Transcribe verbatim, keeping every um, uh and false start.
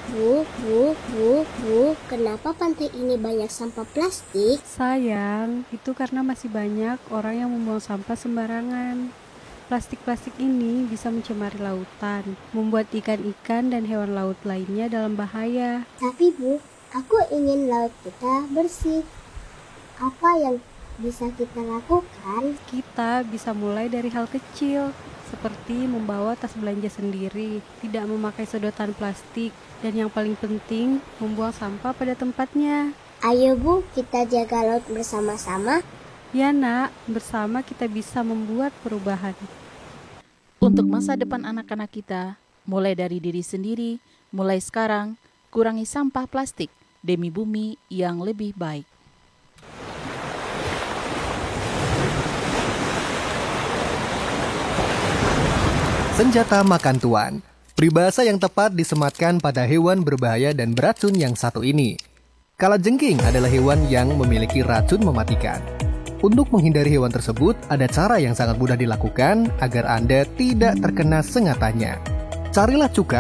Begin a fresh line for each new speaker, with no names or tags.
Bu, bu, bu, bu, kenapa pantai ini banyak sampah plastik?
Sayang, itu karena masih banyak orang yang membuang sampah sembarangan. Plastik-plastik ini bisa mencemari lautan, membuat ikan-ikan dan hewan laut lainnya dalam bahaya.
Tapi Bu, aku ingin laut kita bersih. Apa yang bisa kita lakukan?
Kita bisa mulai dari hal kecil, seperti membawa tas belanja sendiri, tidak memakai sedotan plastik, dan yang paling penting, membuang sampah pada tempatnya.
Ayo Bu, kita jaga laut bersama-sama.
Ya nak, bersama kita bisa membuat perubahan.
Untuk masa depan anak-anak kita, mulai dari diri sendiri, mulai sekarang, kurangi sampah plastik demi bumi yang lebih baik.
Senjata makan tuan. Peribahasa yang tepat disematkan pada hewan berbahaya dan beracun yang satu ini. Kalajengking adalah hewan yang memiliki racun mematikan. Untuk menghindari hewan tersebut, ada cara yang sangat mudah dilakukan agar Anda tidak terkena sengatannya. Carilah cuka